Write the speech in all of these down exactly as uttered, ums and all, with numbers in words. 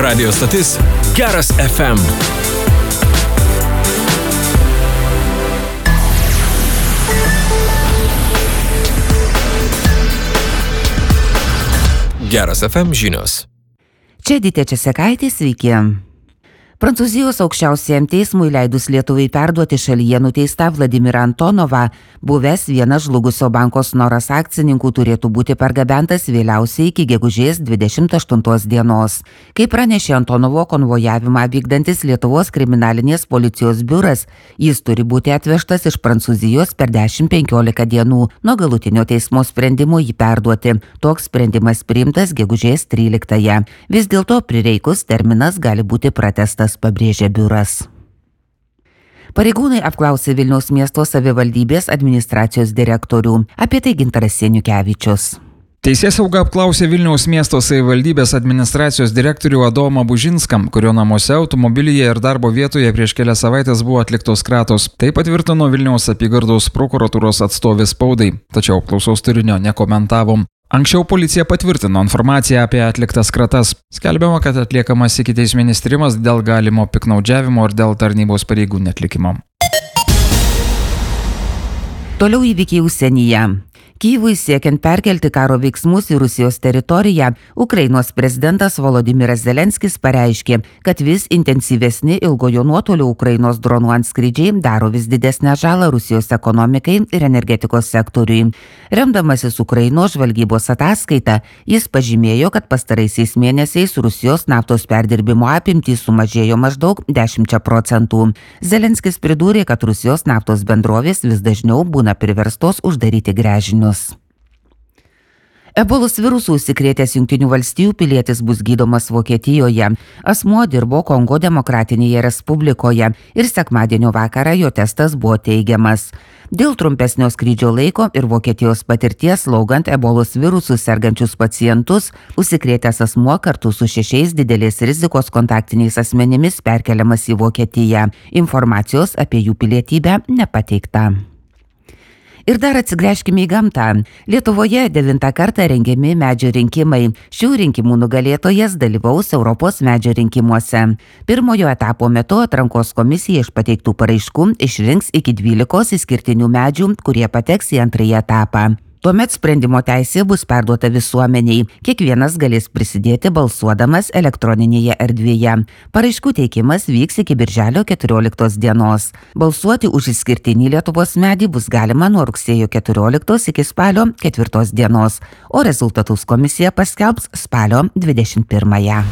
Radio stotis Geras F M. Geras F M žinios. Čia Dytė Česekaitė, sveiki. Prancūzijos aukščiausiajam teismui leidus Lietuvai perduoti šalyje nuteistą Vladimirą Antonovą, buvęs vienas žlugusio banko Snoras akcininkų turėtų būti pargabentas vėliausiai iki gegužės dvidešimt aštuntos dienos. Kaip pranešė Antonovo konvojavimą vykdantis Lietuvos kriminalinės policijos biuras, jis turi būti atvežtas iš Prancūzijos per dešimt penkiolika dienų nuo galutinio teismo sprendimo jį perduoti. Toks sprendimas priimtas gegužės tryliktąją. Vis dėlto prireikus terminas gali būti pratęstas, pabrėžė biuras. Pareigūnai apklausė Vilniaus miesto savivaldybės administracijos direktorių. Apie tai Gintaras Seniukevičius. Teisėsauga apklausė Vilniaus miesto savivaldybės administracijos direktorių Adomą Bužinską, kurio namuose, automobilyje ir darbo vietoje prieš kelias savaitės buvo atliktos kratos. Tai patvirtino Vilniaus apygardos prokuratūros atstovė spaudai, tačiau apklausos turinio nekomentavom. Anksčiau policija patvirtino informaciją apie atliktas kratas. Skelbiama, kad atliekamas ikiteisminis tyrimas dėl galimo piktnaudžiavimo ir dėl tarnybos pareigų neatlikimo. Toliau įvykiai užsienyje. Kyjivui siekiant perkelti karo veiksmus į Rusijos teritoriją, Ukrainos prezidentas Volodymyras Zelenskis pareiškė, kad vis intensyvesni ilgojo nuotolio Ukrainos dronų antskrydžiai daro vis didesnę žalą Rusijos ekonomikai ir energetikos sektoriui. Remdamasis Ukrainos žvalgybos ataskaita, jis pažymėjo, kad pastaraisiais mėnesiais Rusijos naftos perdirbimo apimtys sumažėjo maždaug dešimt procentų. Zelenskis pridūrė, kad Rusijos naftos bendrovės vis dažniau būna priverstos uždaryti gręžinius. Ebolos virusų užsikrėtęs Jungtinių valstijų pilietis bus gydomas Vokietijoje. Asmuo dirbo Kongo Demokratinėje Respublikoje ir sekmadienio vakarą jo testas buvo teigiamas. Dėl trumpesnio skrydžio laiko ir Vokietijos patirties slaugant ebolos virusų sergančius pacientus, užsikrėtęs asmuo kartu su šešiais didelės rizikos kontaktiniais asmenimis perkeliamas į Vokietiją. Informacijos apie jų pilietybę nepateikta. Ir dar atsigręžkime į gamtą. Lietuvoje devintą kartą rengiami medžio rinkimai. Šių rinkimų nugalėtojas dalyvaus Europos medžio rinkimuose. Pirmojo etapo metu atrankos komisija iš pateiktų paraiškų išrinks iki dvylikos išskirtinių medžių, kurie pateks į antrąjį etapą. Tuomet sprendimo teisė bus perduota visuomeniai. Kiekvienas galės prisidėti balsuodamas elektroninėje erdvėje. Paraiškų teikimas vyks iki birželio keturioliktos dienos. Balsuoti už išskirtinį Lietuvos medį bus galima nuo rugsėjo keturioliktos iki spalio ketvirtos dienos, o rezultatus komisija paskelbs spalio dvidešimt pirmąją.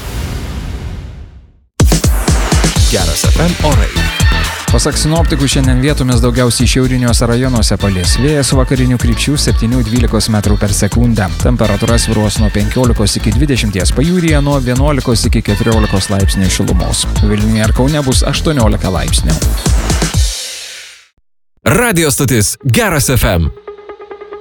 Geras F M orai. Pasak sinoptikų, šiandien vietomis daugiausiai šiauriniuose rajonuose palis. Vėjas vakarinių krypčių septynių dvylikos metrų per sekundę. Temperatūra svyruos nuo penkiolikos iki dvidešimties, pajūryje nuo vienuolikos iki keturiolikos laipsnių šilumos. Vilniuje ir Kaune bus aštuoniolika laipsnių. Radio stotis Geras F M.